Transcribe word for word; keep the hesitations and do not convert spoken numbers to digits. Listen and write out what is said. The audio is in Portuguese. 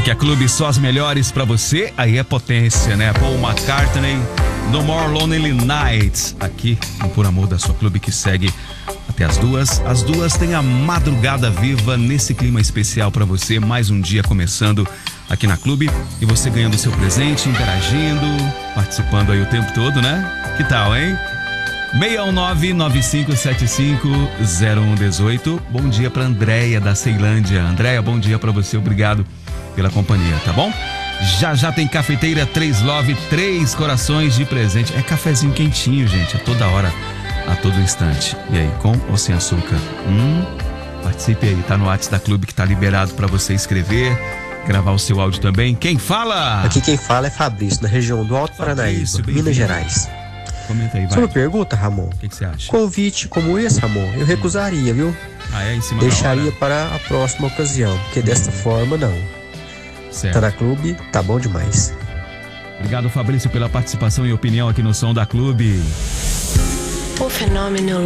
Aqui é Clube, só as melhores pra você, aí é potência, né? Paul McCartney, No More Lonely Nights, aqui no Por Amor da Sua Clube, que segue até as duas. As duas têm a madrugada viva nesse clima especial pra você, mais um dia começando aqui na Clube e você ganhando seu presente, interagindo, participando aí o tempo todo, né? Que tal, hein? seis um nove, nove cinco sete cinco, zero um um oito. Bom dia pra Andréia da Ceilândia. Andréia, bom dia pra você, obrigado pela companhia, tá bom? Já já tem Cafeteira três Love, três corações de presente. É cafezinho quentinho, gente, a toda hora, a todo instante. E aí, com ou sem açúcar? Hum, participe aí, tá no WhatsApp da Clube que tá liberado pra você escrever, gravar o seu áudio também. Quem fala? Aqui quem fala é Fabrício, da região do Alto Paranaíba, Minas Gerais. Comenta aí, vai. Sobre a pergunta, Ramon, o que você acha? Convite como esse, Ramon, eu recusaria, viu? Ah, é? Em cima Deixaria da hora? para a próxima ocasião, porque desta forma não. Certo. Tá na Clube, tá bom demais. Obrigado, Fabrício, pela participação e opinião aqui no Som da Clube. O fenômeno